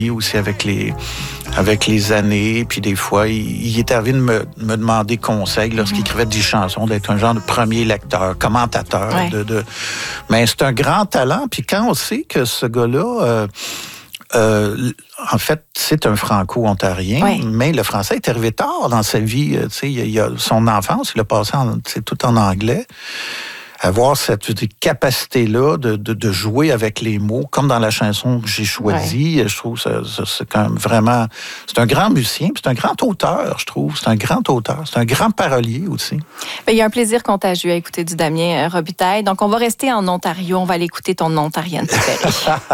aussi avec les années, puis des fois, il est arrivé de me demander conseil lorsqu'il écrivait des chansons, d'être un genre de premier lecteur, commentateur. Ouais. Mais c'est un grand talent, puis quand on sait que ce gars-là... en fait, c'est un franco-ontarien, mais le français est arrivé tard dans sa vie. Il a son enfance, il a passé tout en anglais. Avoir cette capacité-là de jouer avec les mots, comme dans la chanson que j'ai choisie, je trouve que c'est quand même vraiment... C'est un grand musicien, puis c'est un grand auteur, je trouve. C'est un grand auteur, c'est un grand parolier aussi. Il y a un plaisir contagieux à écouter du Damien Robitaille. Donc, on va rester en Ontario. On va aller écouter ton ontarienne préférée.